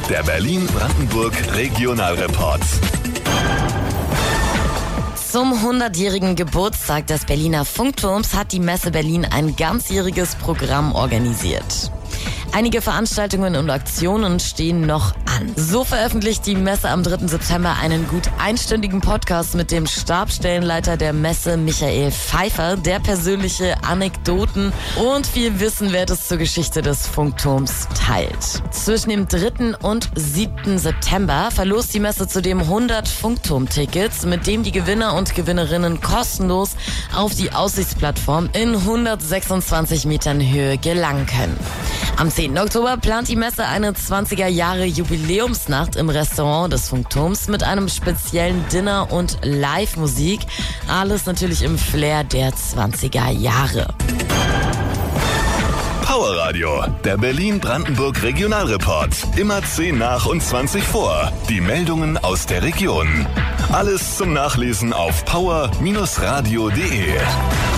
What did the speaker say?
der Berlin-Brandenburg Regionalreport. Zum 100-jährigen Geburtstag des Berliner Funkturms hat die Messe Berlin ein ganzjähriges Programm organisiert. Einige Veranstaltungen und Aktionen stehen noch an. So veröffentlicht die Messe am 3. September einen gut einstündigen Podcast mit dem Stabsstellenleiter der Messe Michael Pfeiffer, der persönliche Anekdoten und viel Wissenwertes zur Geschichte des Funkturms teilt. Zwischen dem 3. und 7. September verlost die Messe zudem 100 Funkturm-Tickets, mit dem die Gewinner und Gewinnerinnen kostenlos auf die Aussichtsplattform in 126 Metern Höhe gelangen können. Am 10. Oktober plant die Messe eine 20er-Jahre-Jubiläumsnacht im Restaurant des Funkturms mit einem speziellen Dinner und Live-Musik. Alles natürlich im Flair der 20er Jahre. Power Radio, der Berlin-Brandenburg Regionalreport. Immer 10 nach und 20 vor. Die Meldungen aus der Region. Alles zum Nachlesen auf power-radio.de.